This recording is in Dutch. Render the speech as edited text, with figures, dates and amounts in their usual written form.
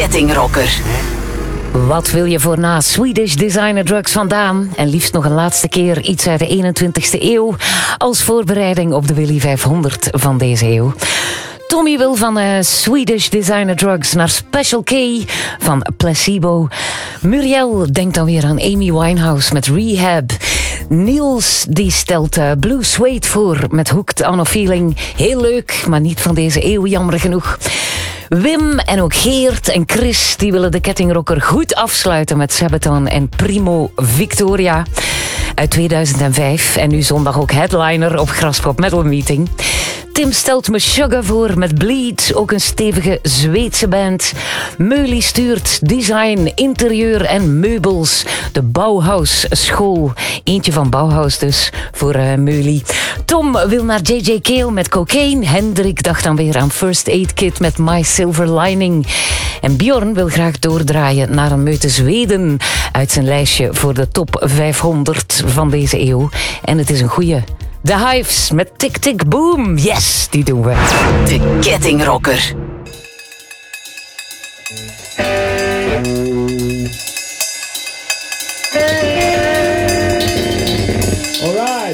kettingrocker. Wat wil je voor na Swedish Designer Drugs vandaan? En liefst nog een laatste keer iets uit de 21ste eeuw als voorbereiding op de Willy 500 van deze eeuw. Tommy wil van Swedish Designer Drugs naar Special K van Placebo. Muriel denkt dan weer aan Amy Winehouse met Rehab. Niels die stelt Blue Suede voor met Hooked on a Feeling. Heel leuk, maar niet van deze eeuw, jammer genoeg. Wim en ook Geert en Chris die willen de kettingrocker goed afsluiten met Sabaton en Primo Victoria uit 2005. En nu zondag ook headliner op Graspop Metal Meeting. Tim stelt me Sugar voor met Bleed, ook een stevige Zweedse band. Meuli stuurt design, interieur en meubels. De Bauhaus School. Eentje van Bauhaus dus, voor Meuli. Tom wil naar J.J. Cale met Cocaine. Hendrik dacht dan weer aan First Aid Kit met My Silver Lining. En Bjorn wil graag doordraaien naar een meute Zweden uit zijn lijstje voor de top 500 van deze eeuw. En het is een goeie. The Hives met Tick Tick Boom. Yes, die doen we. De kettingrocker.